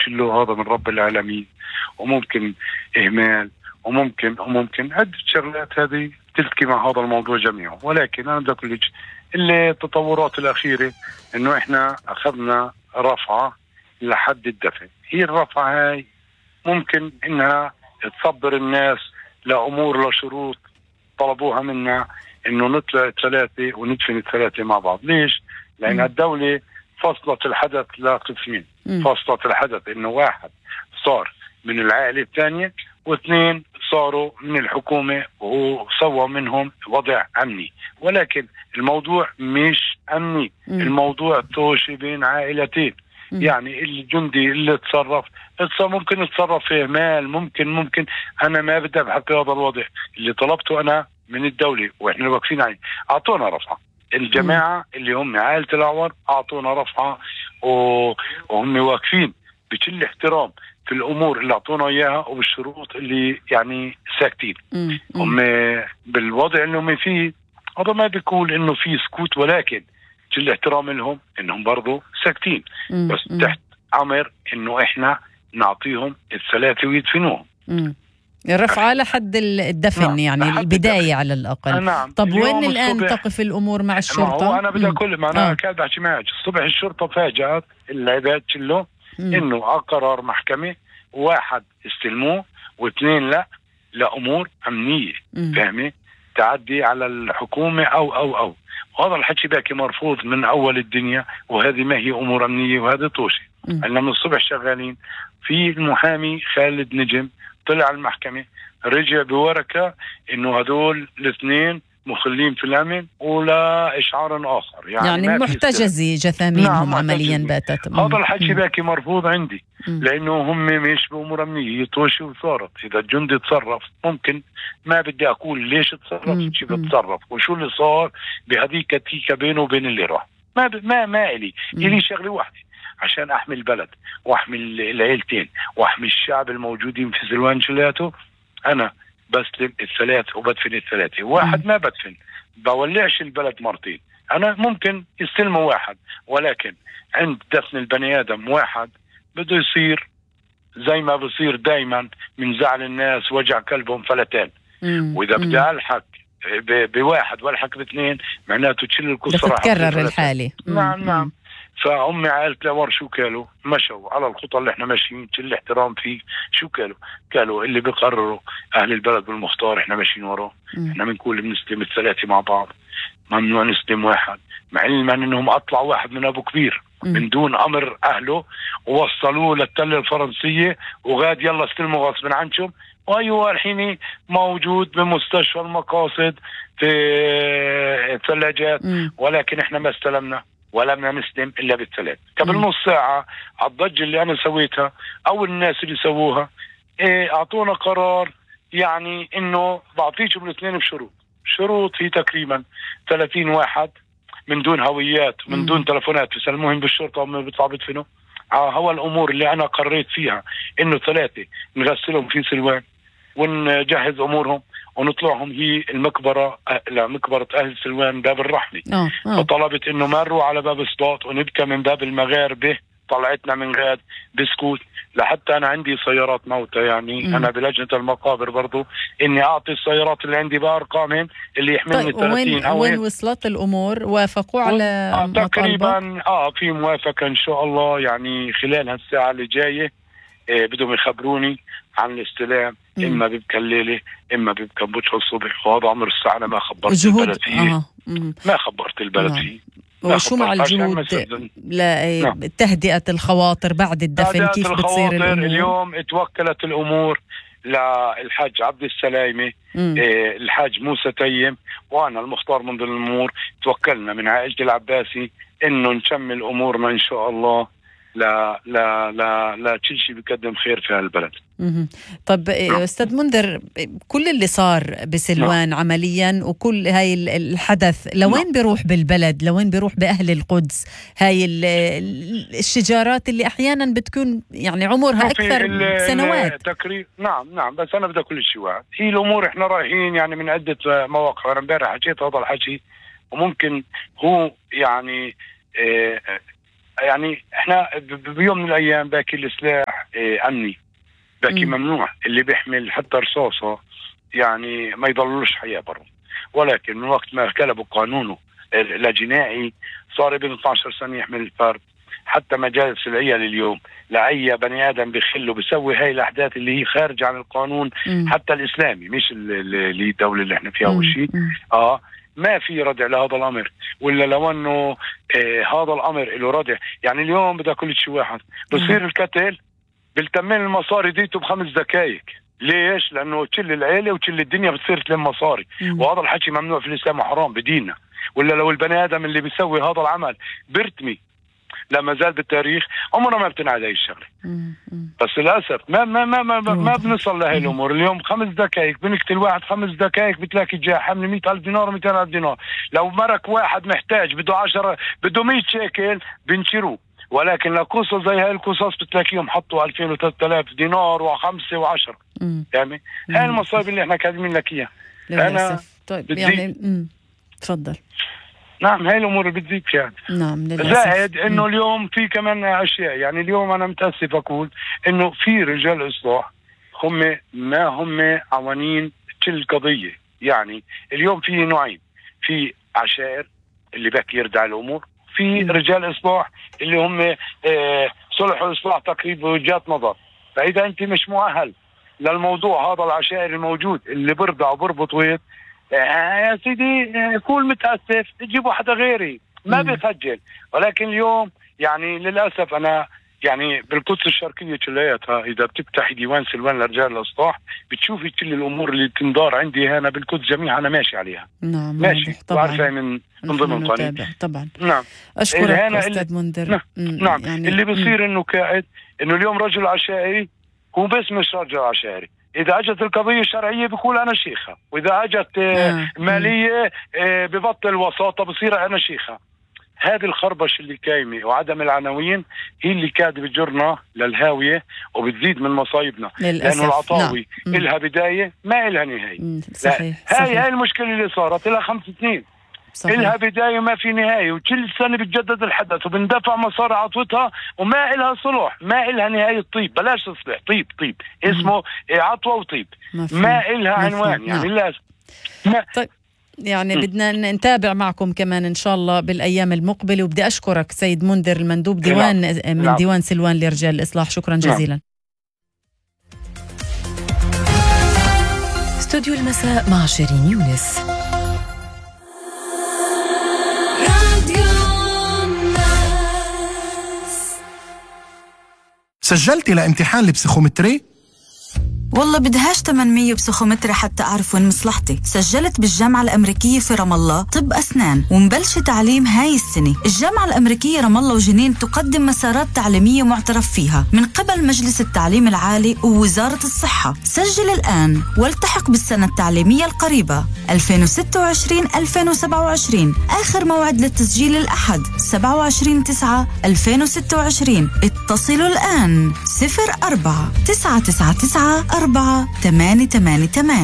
كله هذا من رب العالمين، وممكن إهمال، وممكن عدة شغلات هذه تلتقي مع هذا الموضوع جميعه. ولكن أنا بدي أقول لك التطورات الأخيرة إنه إحنا أخذنا رفعة لحد الدفن. هي الرفعة هاي ممكن إنها تصبر الناس لأمور لشروط طلبوها منا، إنه نطلع الثلاثة وندفن الثلاثة مع بعض. ليش؟ لأن الدولة فصلت الحدث لقسمين. فصلت الحدث إنه واحد صار من العائلة الثانية، واثنين صاروا من الحكومة وسوى منهم وضع أمني. ولكن الموضوع مش أمني، الموضوع توشي بين عائلتين. يعني الجندي اللي تصرف ممكن يتصرف في مال، ممكن أنا ما بدي أبحث في هذا الوضع. اللي طلبته أنا من الدولة وإحنا واقفين عليه، أعطونا رفعة. الجماعة اللي هم عائلة الأعور أعطونا رفعة، وهم واقفين بكل احترام في الأمور اللي أعطونا إياها وبالشروط اللي يعني ساكتين. هم بالوضع اللي هم فيه هذا ما بيقول إنه في سكوت، ولكن كل احترام لهم إنهم برضو ساكتين، بس تحت أمر إنه إحنا نعطيهم الثلاثة ويدفنوهم. الرفعة لحد الدفن. نعم. يعني البداية الدفن على الأقل. نعم. طب وين الآن تقف الأمور مع الشرطة؟ ما أنا بدي أقول ما أنا كاد بحكي معك. الصبح الشرطة فاجأت العباد كله إنه قرار محكمة، واحد استلموه واثنين لا، لأمور أمنية. فاهمة؟ تعدي على الحكومة أو وهذا الحكي باكي مرفوض من أول الدنيا، وهذه ما هي أمور أمنية، وهذا توشي. أنا من الصبح شغالين في المحامي خالد نجم طلع المحكمة رجع بورقة إنه هدول الاثنين مخلين في الأمن ولا إشعار آخر. يعني محتجزي جثامينهم. نعم. عمليا باتت. هذا الحكي باكي مرفوض عندي، لأنه هم مش بأمور أمنية، يتوشي وصارت. إذا الجندي تصرف ممكن، ما بدي أقول ليش تصرف، شو بتصرف وشو اللي صار بهذيك التيكة بينه وبين اللي راح. ما إلي شغلة واحدة، عشان أحمي البلد وأحمي العيلتين وأحمي الشعب الموجودين في سلوان جلاته. أنا بسلم الثلاث وبدفن الثلاثة. واحد ما بدفن، بولعش البلد مرتين. أنا ممكن يستلموا واحد، ولكن عند دفن البني آدم واحد بده يصير زي ما بصير دايما من زعل الناس وجع كلبهم فلتان. وإذا بدي ألحق بواحد والحق باثنين معناته تشيل القصة راح تتكرر الحالة. نعم. فأمي عائلة الأعور شو قالوا؟ مشوا على الخطة اللي احنا ماشيين كل احترام فيه. شو قالوا اللي بيقرروا أهل البلد بالمختار احنا ماشيين وراه. احنا بنقول بنسلم الثلاثة مع بعض، ممنوع نسلم واحد، مع علما انهم اطلعوا واحد من ابو كبير من دون امر اهله ووصلوه للتلة الفرنسية وغاد يلا استلموا غصب عنكم. وايوه الحين موجود بمستشفى المقاصد في الثلاجات، ولكن احنا ما استلمنا ولا بدنا نسلم الا بالثلاث. قبل نص ساعة على الضجة اللي انا سويتها او الناس اللي سووها اعطونا قرار، يعني انه بعطيكم الاثنين بشروط هي تقريبا 30 واحد من دون هويات من دون تلفونات يسلموهم بالشرطة وما بيطلعوا بدفنوا. هو الامور اللي انا قررت فيها انه ثلاثة نغسلهم في سلوان ونجهز امورهم ونطلعهم هي المقبرة لمقبرة اهل سلوان باب الرحمة. فطلبت انه ما نروح على باب سباط ونبكى من باب المغاربة طلعتنا من غاد بسكوت. لحتى أنا عندي سيارات موتى، يعني أنا بلجنة المقابر برضو إني أعطي السيارات اللي عندي بأرقامهم اللي يحملني 30. وين وصلت الأمور؟ وافقوا على تقريبا في موافقة إن شاء الله، يعني خلال هالساعة اللي جاية بدهم يخبروني عن الاستلام. إما بيبقى الليلة إما بيبقى بوجه الصبح، وهذا عمر الساعة أنا ما خبرت البلد فيه. ما خبرت البلد فيه. وشو مع الجهود لتهدئة الخواطر بعد الدفن؟ كيف بتصير الأمور؟ اليوم اتوكلت الأمور للحاج عبد السلايمة، الحاج موسى تيم، وأنا المختار من ضمن الأمور. توكلنا من عائلة العباسي إنه نكمل أمورنا إن شاء الله لا كل شيء بيقدم خير في هالبلد. طب أستاذ منذر، كل اللي صار بسلوان عمليا وكل هاي الحدث لوين بيروح بالبلد؟ لوين بيروح بأهل القدس؟ هاي الشجارات اللي أحيانا بتكون يعني عمرها أكثر سنوات تقريبا. نعم بس أنا بدي كل شيء واحد. هي الأمور إحنا رايحين يعني من عدة مواقع. أنا امبارح حكيت هذا الحكي، وممكن هو يعني احنا بيوم من الايام باكي السلاح أمني لكن ممنوع اللي بيحمل حتى رصاصة يعني ما يضلوش حياة برا. ولكن من وقت ما كلبوا قانونه الجنائي صار ابن 12 سنة يحمل الفرد. حتى مجالس العيال اليوم لأي بني آدم بيخله بيسوي هاي الأحداث اللي هي خارجة عن القانون حتى الإسلامي مش اللي الدولة اللي احنا فيها أول شيء ما في ردع لهذا الأمر. ولا لو أنه هذا الأمر له ردع يعني اليوم بدأ كل شيء واحد بصير القتل بالتمين المصاري ديته ب5 دقائق. ليش؟ لأنه تشل العيلة وتشل الدنيا بتصير تلم مصاري وهذا الحكي ممنوع في الإسلام وحرام بديننا. ولا لو البني آدم اللي بيسوي هذا العمل بيرتمي لما زال بالتاريخ عمره ما بتنعاد هاي الشغله. بس للاسف ما بنصل لهي الامور. اليوم 5 دقائق بنقتل واحد 5 دقائق بتلاقي جاء حمل 100,000 دينار و200,000 دينار. لو مرك واحد محتاج بده 10 بده 100 شيكل بنشروه. ولكن لقصص زي هاي القصص بتلاقيهم حطوا 2000 و3000 دينار و5 و10 يعني هاي المصايب اللي احنا كاتبين لك اياها. انا طيب يعني تفضل. نعم هاي الامور اللي بتزيد يعني. نعم للأسف. زائد انه اليوم في كمان اشياء يعني اليوم انا متاسف اقول انه في رجال اصلاح هم ما هم عوانين كل قضيه. يعني اليوم في نوعين، في عشائر اللي بك يردع الامور، في رجال اصلاح اللي هم صلح واصلاح تقريب وجهات نظر. فاذا انت مش مؤهل للموضوع هذا العشائر الموجود اللي برضع وبربط ويد يا سيدي كل متأسف تجيب واحدة غيري ما بيسجل. ولكن اليوم يعني للأسف أنا يعني بالقدس الشرقية كلياتها إذا بتفتحي ديوان سلوان لرجال الإصلاح بتشوفي كل الأمور اللي تندار عندي هنا بالقدس جميعا أنا ماشي عليها. نعم ماشي وعارفة من ضمن القانون طبعا. نعم أشكرك أستاذ منذر. نعم يعني اللي بصير إنه قاعد إنه اليوم رجل عشائري هو بس مش رجل عشائري. إذا أجت القضية الشرعية بقول أنا شيخة، وإذا أجت مالية ببطل وساطة بصير أنا شيخة. هذه الخربش اللي كايمة وعدم العناوين هي اللي كاد بتجرنا للهاوية وبتزيد من مصايبنا. لأنه العطاوي إلها بداية ما إلها نهاية. صحيح. هاي المشكلة اللي صارت إلها 5 سنين صحيح. إلها بداية ما في نهاية وكل سنة بتجدد الحدث وبندفع مصاري عطوتها وما إلها صلح ما إلها نهاية. طيب بلاش تصلح طيب اسمه عطوة وطيب ما إلها عنوان يعني لازم طيب يعني بدنا نتابع معكم كمان إن شاء الله بالأيام المقبلة. وبدي أشكرك سيد منذر المندوب ديوان من ديوان سلوان لرجال الإصلاح. شكرا جزيلا. استوديو المساء مع شيرين يونس. سجلتي لامتحان البسيخومتري؟ والله بدهاش 800 بسيخومتري حتى أعرف وين مصلحتي. سجلت بالجامعة الأمريكية في رام الله طب أسنان ومبلش تعليم هاي السنة. الجامعة الأمريكية رام الله وجنين تقدم مسارات تعليمية معترف فيها من قبل مجلس التعليم العالي ووزارة الصحة. سجل الآن والتحق بالسنة التعليمية القريبة 2026-2027. آخر موعد للتسجيل الأحد 27/9/2026. اتصلوا الآن 04-999-4888.